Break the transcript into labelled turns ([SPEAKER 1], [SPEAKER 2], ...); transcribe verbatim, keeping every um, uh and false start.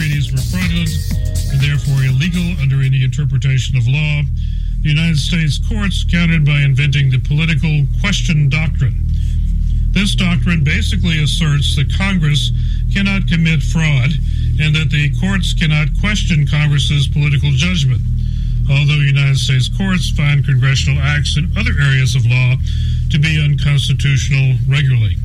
[SPEAKER 1] treaties were fraudulent and therefore illegal under any interpretation of law, the United States courts countered by inventing the political question doctrine. This doctrine basically asserts that Congress cannot commit fraud and that the courts cannot question Congress's political judgment. Although United States courts find congressional acts in other areas of law to be unconstitutional regularly.